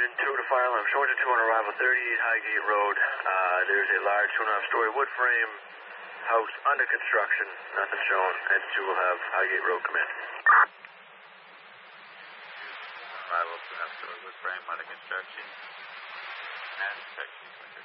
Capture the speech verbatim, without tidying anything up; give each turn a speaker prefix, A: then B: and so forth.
A: London two to fire alarm. Shorter two on arrival, thirty-eight Highgate Road. Uh, there's a large two and a half story wood frame house under construction. Nothing shown. And two will have Highgate Road come in.
B: Arrival two and a half story wood frame under construction. And section